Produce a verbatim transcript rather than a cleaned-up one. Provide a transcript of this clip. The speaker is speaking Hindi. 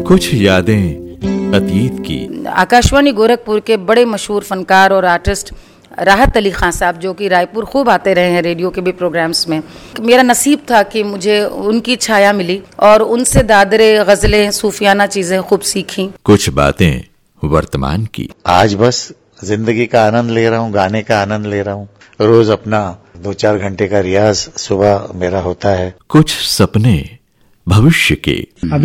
कुछ यादें अतीत की। आकाशवाणी गोरखपुर के बड़े मशहूर फनकार और आर्टिस्ट राहत अली खान साहब, जो कि रायपुर खूब आते रहे हैं रेडियो के भी प्रोग्राम्स में, मेरा नसीब था कि मुझे उनकी छाया मिली और उनसे दादरे, गजलें, सूफियाना चीजें खूब सीखी। कुछ बातें वर्तमान की। आज बस जिंदगी का आनंद ले रहा हूँ, गाने का आनंद ले रहा हूँ। रोज अपना दो चार घंटे का रियाज सुबह मेरा होता है। कुछ सपने भविष्य के।